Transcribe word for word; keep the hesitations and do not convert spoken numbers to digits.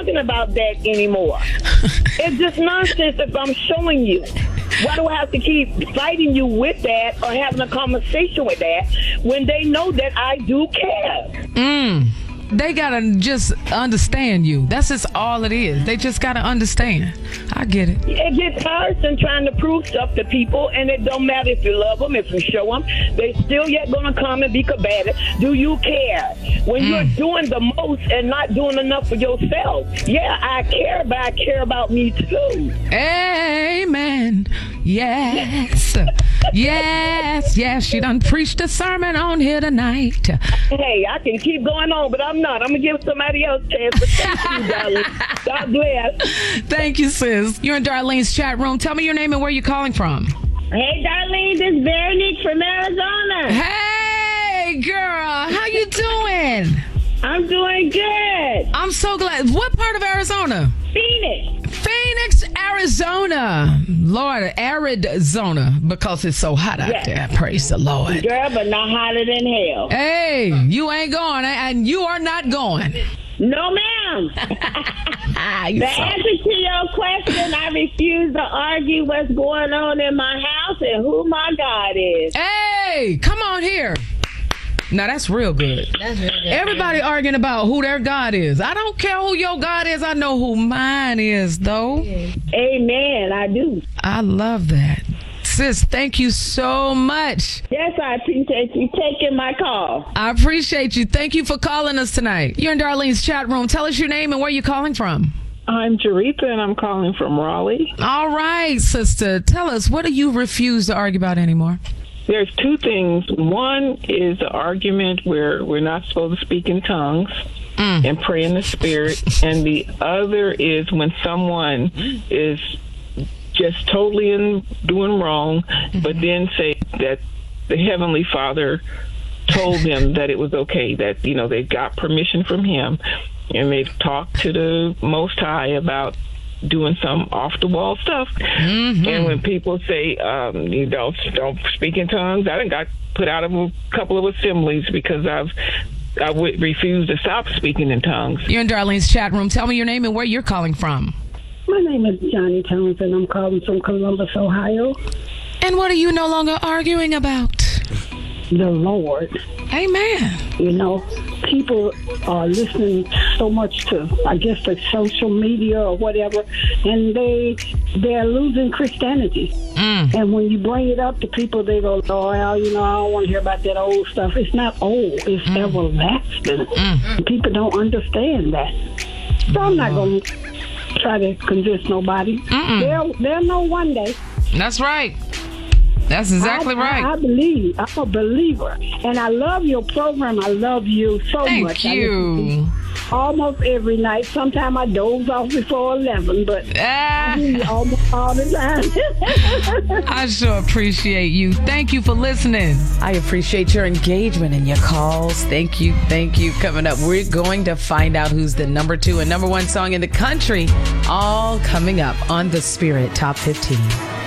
talking about that anymore. It's just nonsense if I'm showing you. Why do I have to keep fighting you with that or having a conversation with that when they know that I do care? Mm. They gotta just understand you. That's just all it is. They just gotta understand. I get it. It gets tiresome trying to prove stuff to people, and it don't matter if you love them, if you show them. They still yet gonna come and be combative. Do you care? When mm. you're doing the most and not doing enough for yourself, yeah, I care, but I care about me too. Amen. Yes. Yes, yes. She done preached a sermon on here tonight. Hey, I can keep going on, but I'm not. I'm going to give somebody else a chance. But thank you, darling. God bless. Thank you, sis. You're in Darlene's chat room. Tell me your name and where you're calling from. Hey, Darlene. This is Veronique from Arizona. Hey, girl. How you doing? I'm doing good. I'm so glad. What part of Arizona? Phoenix. Phoenix, Arizona. Lord, arid zona because it's so hot out yes. there. Praise the Lord. Girl, but not hotter than hell. Hey, you ain't going, and you are not going. No, ma'am. The so- answer to your question, I refuse to argue what's going on in my house and who my God is. Hey, come on here. Now, that's real good. That's real good. Everybody arguing about who their God is. I don't care who your God is. I know who mine is, though. Amen. I do. I love that. Sis, thank you so much. Yes, I appreciate you taking my call. I appreciate you. Thank you for calling us tonight. You're in Darlene's chat room. Tell us your name and where you're calling from. I'm Jaretha, and I'm calling from Raleigh. All right, sister. Tell us, what do you refuse to argue about anymore? There's two things. One is the argument where we're not supposed to speak in tongues mm. and pray in the spirit. And the other is when someone is just totally in doing wrong, mm-hmm. but then say that the Heavenly Father told them that it was okay, that, you know, they got permission from him and they've talked to the Most High about doing some off-the-wall stuff. Mm-hmm. And when people say, um, you don't, don't speak in tongues, I done got put out of a couple of assemblies because I've I would refuse to stop speaking in tongues. You're in Darlene's chat room. Tell me your name and where you're calling from. My name is Johnny Townsend. I'm calling from Columbus, Ohio. And what are you no longer arguing about? The Lord. Amen. You know, people are listening so much to, I guess, the social media or whatever, and they, they're losing Christianity. Mm. And when you bring it up to people, they go, oh, well, you know, I don't want to hear about that old stuff. It's not old. It's mm. everlasting. Mm. People don't understand that. So I'm not going to try to convince nobody. They'll, they'll know one day. That's right. That's exactly I, right. I, I believe. I'm a believer. And I love your program. I love you so Thank much. Thank you. Almost every night. Sometimes I doze off before eleven, but ah. I hear you almost all the time. I sure appreciate you. Thank you for listening. I appreciate your engagement and your calls. Thank you. Thank you. Coming up, we're going to find out who's the number two and number one song in the country. All coming up on The Spirit Top fifteen.